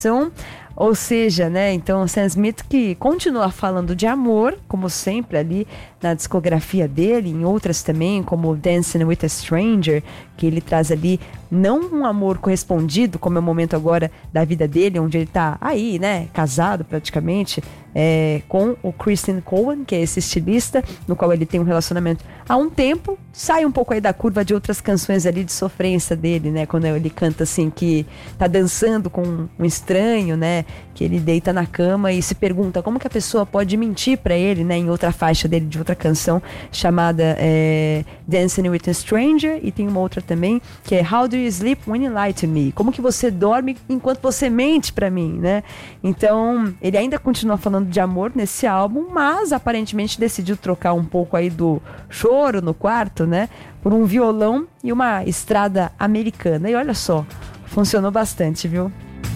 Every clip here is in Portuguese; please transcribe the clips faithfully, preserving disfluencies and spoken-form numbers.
Ou seja, né, então Sam Smith que continua falando de amor, como sempre ali na discografia dele, em outras também, como Dancing with a Stranger, que ele traz ali não um amor correspondido, como é o momento agora da vida dele, onde ele tá aí, né, casado praticamente, é, com o Christian Cowan, que é esse estilista, no qual ele tem um relacionamento há um tempo, sai um pouco aí da curva de outras canções ali de sofrência dele, né, quando ele canta assim que tá dançando com um estranho, né, que ele deita na cama e se pergunta como que a pessoa pode mentir pra ele, né, em outra faixa dele, de outra canção, chamada é, Dancing with a Stranger, e tem uma outra também, que é How Do You Sleep When You Lie To Me? Como que você dorme enquanto você mente pra mim, né? Então, ele ainda continua falando de amor nesse álbum, mas aparentemente decidiu trocar um pouco aí do choro no quarto, né, por um violão e uma estrada americana. E olha só, funcionou bastante, viu?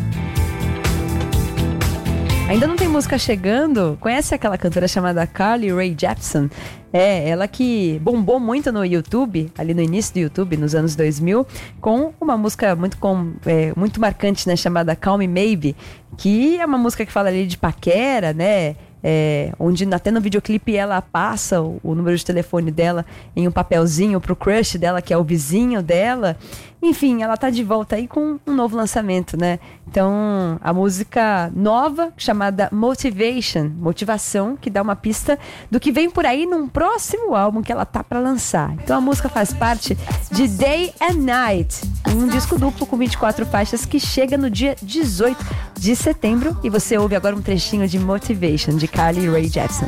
Ainda não tem música chegando? Conhece aquela cantora chamada Carly Rae Jepsen? É, ela que bombou muito no YouTube, ali no início do YouTube, nos anos dois mil, com uma música muito, com, é, muito marcante, né, chamada Call Me Maybe, que é uma música que fala ali de paquera, né? É, onde até no videoclipe ela passa o, o número de telefone dela em um papelzinho pro crush dela, que é o vizinho dela. Enfim, ela tá de volta aí com um novo lançamento, né? Então, a música nova, chamada Motivation, motivação, que dá uma pista do que vem por aí num próximo álbum que ela tá pra lançar. Então a música faz parte de Day and Night, um disco duplo com vinte e quatro faixas que chega no dia dezoito de setembro, e você ouve agora um trechinho de Motivation, de Carly Rae Jepsen.